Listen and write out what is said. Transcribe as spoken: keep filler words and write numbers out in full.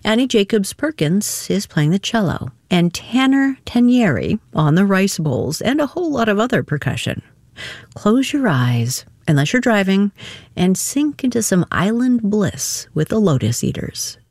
Annie Jacobs Perkins is playing the cello, and Tanner Tanieri on the rice bowls, and a whole lot of other percussion. Close your eyes, unless you're driving, and sink into some island bliss with the Lotus Eaters.